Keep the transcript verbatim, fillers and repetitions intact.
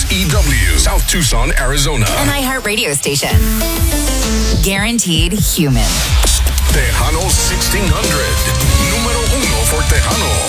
X E W, South Tucson, Arizona. An iHeart radio station. Guaranteed human. Tejano sixty